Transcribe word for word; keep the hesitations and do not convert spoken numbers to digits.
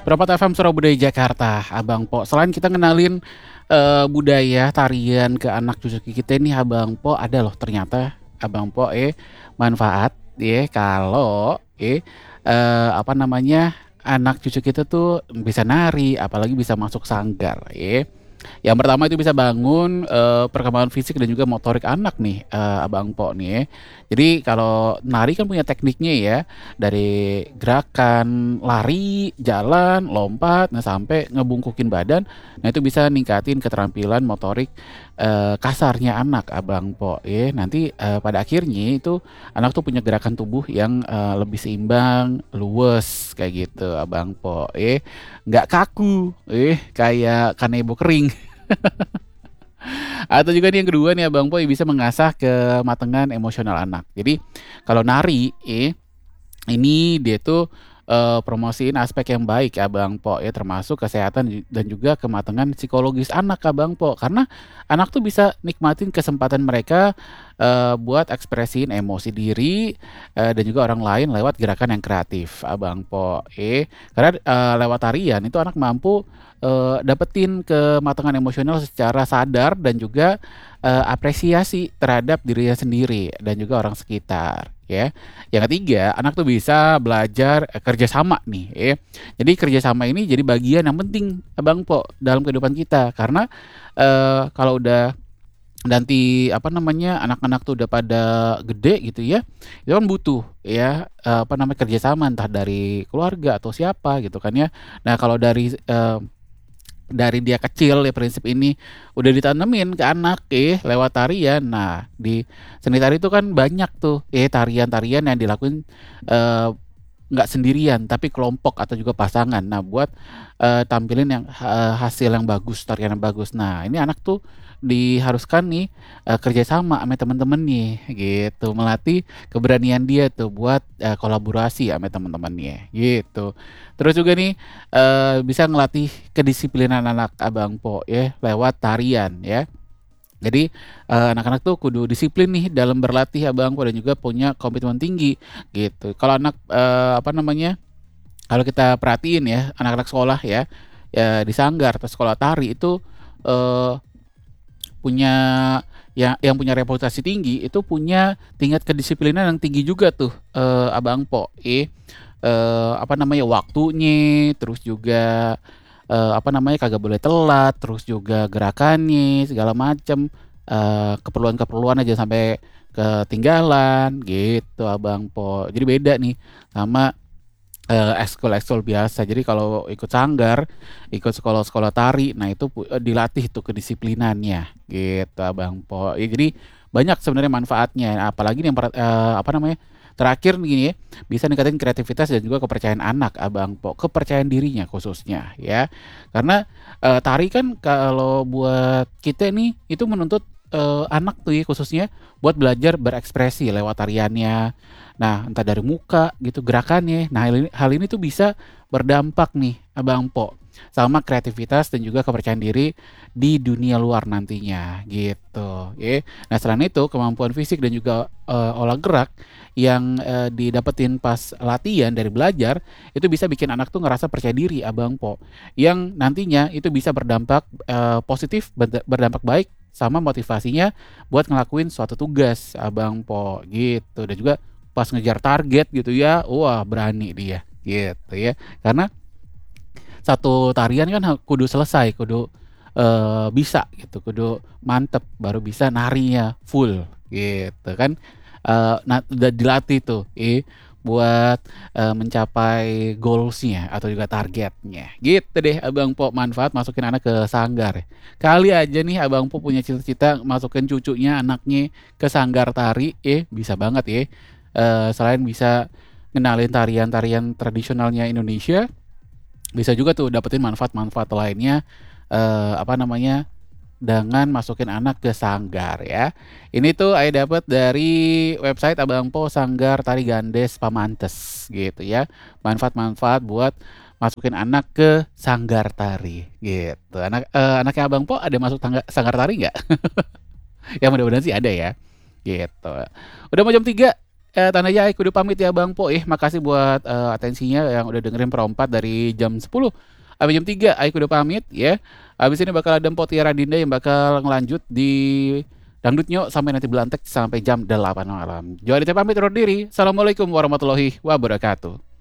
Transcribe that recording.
Perapot F M Surau Budaya Jakarta, Abang Po. Selain kita ngenalin eh, budaya tarian ke anak cucu kita nih, Abang Po, ada loh ternyata Abang Po eh manfaat ya kalau eh eh, apa namanya anak cucu kita tuh bisa nari, apalagi bisa masuk sanggar ya. Yang pertama itu bisa bangun eh, perkembangan fisik dan juga motorik anak nih, eh, Abang Po nih ya. Jadi kalau nari kan punya tekniknya ya, dari gerakan lari, jalan, lompat, nah sampai ngebungkukin badan. Nah itu bisa ningkatin keterampilan motorik eh, kasarnya anak, Abang Po ya. Nanti eh, pada akhirnya itu anak tuh punya gerakan tubuh yang eh, lebih seimbang, luwes kayak gitu, Abang Po ya. Nggak kaku, eh kayak kanebo kering. Atau juga nih yang kedua nih Abang Boy bisa mengasah kematangan emosional anak. Jadi kalau nari, eh ini dia tuh eh, promosiin aspek yang baik Abang Po ya, termasuk kesehatan ju- dan juga kematangan psikologis anak Abang Po. Karena anak tuh bisa nikmatin kesempatan mereka eh, buat ekspresiin emosi diri eh, dan juga orang lain lewat gerakan yang kreatif Abang Po. Eh karena eh, lewat tarian itu anak mampu eh, dapetin kematangan emosional secara sadar dan juga eh, apresiasi terhadap dirinya sendiri dan juga orang sekitar ya. Yang ketiga, anak tuh bisa belajar eh, kerjasama nih ya. Jadi kerjasama ini jadi bagian yang penting Abang Po dalam kehidupan kita karena eh, kalau udah nanti apa namanya anak-anak tuh udah pada gede gitu ya, itu kan butuh ya eh, apa namanya kerjasama entah dari keluarga atau siapa gitu kan ya. Nah kalau dari eh, dari dia kecil ya prinsip ini udah ditanemin ke anak eh lewat tarian. Nah, di seni tari itu kan banyak tuh eh tarian-tarian yang dilakuin eh, nggak sendirian tapi kelompok atau juga pasangan. Nah, buat eh, tampilin yang eh, hasil yang bagus, tarian yang bagus. Nah, ini anak tuh diharuskan nih eh, kerjasama sama temen-temennya gitu, melatih keberanian dia tuh buat eh, kolaborasi sama temen-temennya gitu. Terus juga nih eh, bisa ngelatih kedisiplinan anak Abang Po ya lewat tarian ya. Jadi eh, anak-anak tuh kudu disiplin nih dalam berlatih Abang Po dan juga punya komitmen tinggi gitu. Kalau anak eh, apa namanya? Kalau kita perhatiin ya anak-anak sekolah ya, ya di sanggar atau sekolah tari itu eh, punya ya yang punya reputasi tinggi itu punya tingkat kedisiplinan yang tinggi juga tuh eh, Abang Po. Eh eh, apa namanya waktunya, terus juga eh, apa namanya kagak boleh telat, terus juga gerakannya segala macem eh, keperluan-keperluan aja sampai ketinggalan gitu Abang Po. Jadi beda nih sama eh, ekskul-ekskul biasa. Jadi kalau ikut sanggar, ikut sekolah-sekolah tari, nah itu pu- eh, dilatih tuh kedisiplinannya gitu Abang Po. Ya, jadi banyak sebenarnya manfaatnya. Apalagi yang per- eh, apa namanya? Terakhir nih gini ya, bisa ningkatin kreativitas dan juga kepercayaan anak Abang Po, kepercayaan dirinya khususnya ya. Karena eh, tari kan kalau buat kita nih itu menuntut eh, anak tuh ya khususnya buat belajar berekspresi lewat tariannya. Nah, entah dari muka gitu gerakannya. Nah, hal ini, hal ini tuh bisa berdampak nih Abang Po sama kreativitas dan juga kepercayaan diri di dunia luar nantinya gitu ya. Nah, selain itu kemampuan fisik dan juga eh, olah gerak yang eh, didapetin pas latihan dari belajar itu bisa bikin anak tuh ngerasa percaya diri Abang Po yang nantinya itu bisa berdampak eh, positif berd- berdampak baik sama motivasinya buat ngelakuin suatu tugas Abang Po gitu dan juga pas ngejar target gitu ya, wah berani dia gitu ya. Karena satu tarian kan ha- kudu selesai, kudu eh, bisa gitu, kudu mantep baru bisa narinya full gitu kan. Eh, nah udah dilatih tuh, eh buat eh, mencapai goalsnya atau juga targetnya gitu deh Abang Po manfaat masukin anak ke sanggar ya. Kali aja nih Abang Po punya cita-cita masukin cucunya anaknya ke sanggar tari eh bisa banget ya. Eh, selain bisa ngenalin tarian-tarian tradisionalnya Indonesia, bisa juga tuh dapetin manfaat-manfaat lainnya eh, apa namanya dengan masukin anak ke sanggar ya. Ini tuh saya dapat dari website Abang Po Sanggar Tari Gandes Pamantes gitu ya. Manfaat-manfaat buat masukin anak ke sanggar tari gitu. Anak eh, anaknya Abang Po ada masuk tangga, sanggar tari nggak? Ya mudah-mudahan sih ada ya. Gitu. Udah mau jam tiga. Eee, tanda ya aing kudu pamit ya Bang Po, eh, makasih buat, eee, atensinya yang udah dengerin per empat dari jam sepuluh sampai jam tiga aing kudu pamit ya. Habis ini bakal ada Mpok Tiara Dinda yang bakal ngelanjut di Dangdut sampai nanti belantek sampai jam delapan malam. Jo Aditya pamit undur diri. Assalamualaikum warahmatullahi wabarakatuh.